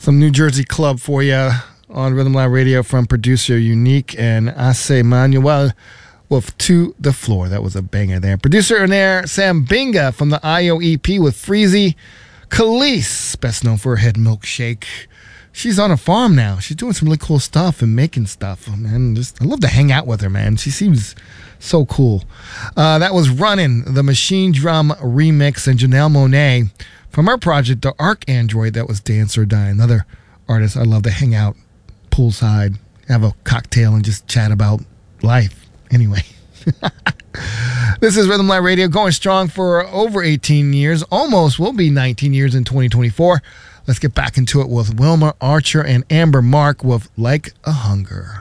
Some New Jersey club for you on Rhythm Live Radio from producer Unique and Ace Manuel with To the Floor. That was a banger there. Producer in there, Sam Binga from the IOEP with Freezy. Khalees, best known for her head milkshake. She's on a farm now. She's doing some really cool stuff and making stuff, man. I love to hang out with her, man. She seems so cool. That was Runnin', the Machine Drum remix, and Janelle Monáe from her project, The Arc Android. That was Dance or Die, another artist I love to hang out poolside, have a cocktail, and just chat about life. Anyway. This is Rhythm Live Radio, going strong for over 18 years. Almost will be 19 years in 2024. Let's get back into it with Wilma Archer and Amber Mark with Like a Hunger.